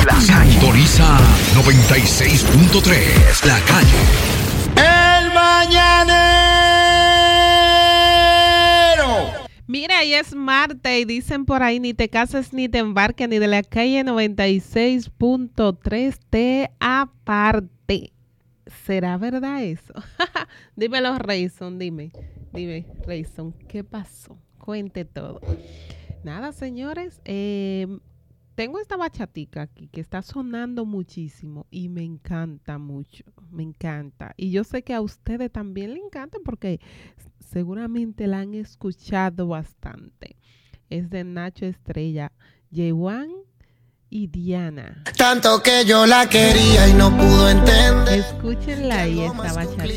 Sintoniza 96.3 La Calle. El Mañanero. Mira, ahí es martes y dicen por ahí, ni te cases ni te embarques, ni de La Calle 96.3 te aparte. ¿Será verdad eso? Dímelo, Rayson, dime, Rayson, ¿qué pasó? Cuente todo. Nada, señores, tengo esta bachatica aquí que está sonando muchísimo y me encanta mucho, me encanta. Y yo sé que a ustedes también le encanta porque seguramente la han escuchado bastante. Es de Nacho Estrella, Yewan y Diana. Tanto que yo la quería y no pudo entender. Escúchenla ahí, esta bachata.